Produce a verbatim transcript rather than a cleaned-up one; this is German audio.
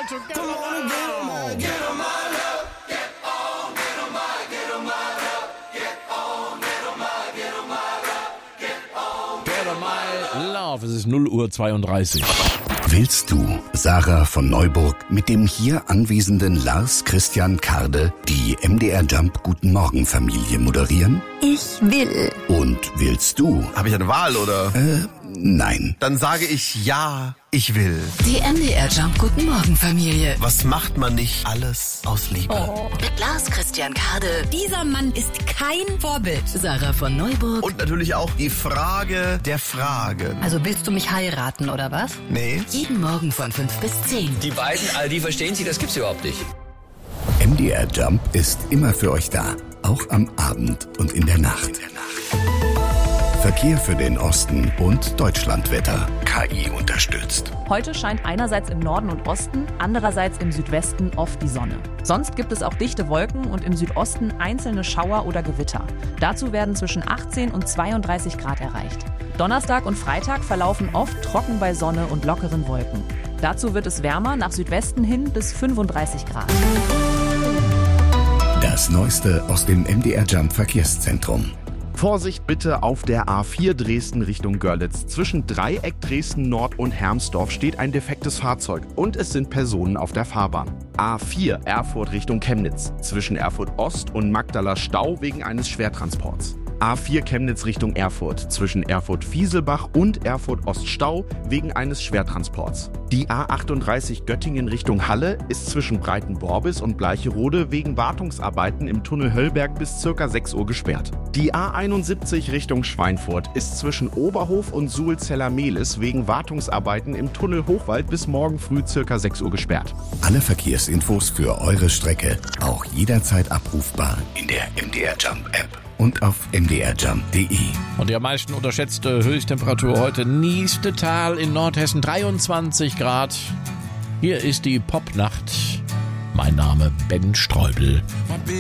all together. Get on my love, get on, get on my, get on my love, get on, get on my, get on my love, get on. Get on my love. Es ist null Uhr zweiunddreißig. Willst du, Sarah von Neuburg, mit dem hier anwesenden Lars Christian Karde die M D R Jump Guten Morgen Familie moderieren? Ich will. Und willst du? Habe ich eine Wahl, oder? Äh, nein. Dann sage ich ja, ich will. Die M D R Jump Guten Morgen Familie. Was macht man nicht alles aus Liebe? Oh. Mit Lars Christian Karde. Dieser Mann ist kein Vorbild. Sarah von Neuburg. Und natürlich auch die Frage der Fragen. Also willst du mich heiraten, oder was? Nee. Jeden Morgen von fünf bis zehn. Die beiden, all die verstehen sich, das gibt's überhaupt nicht. M D R Jump ist immer für euch da. Auch am Abend und in der Nacht. Verkehr für den Osten und Deutschlandwetter. K I unterstützt. Heute scheint einerseits im Norden und Osten, andererseits im Südwesten oft die Sonne. Sonst gibt es auch dichte Wolken und im Südosten einzelne Schauer oder Gewitter. Dazu werden zwischen achtzehn und zweiunddreißig Grad erreicht. Donnerstag und Freitag verlaufen oft trocken bei Sonne und lockeren Wolken. Dazu wird es wärmer, nach Südwesten hin bis fünfunddreißig Grad. Das Neueste aus dem M D R Jump Verkehrszentrum. Vorsicht bitte auf der A vier Dresden Richtung Görlitz. Zwischen Dreieck Dresden Nord und Hermsdorf steht ein defektes Fahrzeug und es sind Personen auf der Fahrbahn. A vier Erfurt Richtung Chemnitz. Zwischen Erfurt Ost und Magdala Stau wegen eines Schwertransports. A vier Chemnitz Richtung Erfurt. Zwischen Erfurt-Fieselbach und Erfurt-Ost Stau wegen eines Schwertransports. Die A achtunddreißig Göttingen Richtung Halle ist zwischen Breitenborbis und Bleicherode wegen Wartungsarbeiten im Tunnel Höllberg bis ca. sechs Uhr gesperrt. Die A einundsiebzig Richtung Schweinfurt ist zwischen Oberhof und Suhlzeller-Mehlis wegen Wartungsarbeiten im Tunnel Hochwald bis morgen früh ca. sechs Uhr gesperrt. Alle Verkehrsinfos für eure Strecke auch jederzeit abrufbar in der M D R Jump App und auf m d r jump punkt d e. Und die am meisten unterschätzte Höchsttemperatur heute Niestetal in Nordhessen, dreiundzwanzig Grad. Hier ist die Popnacht. Mein Name Ben Streubel.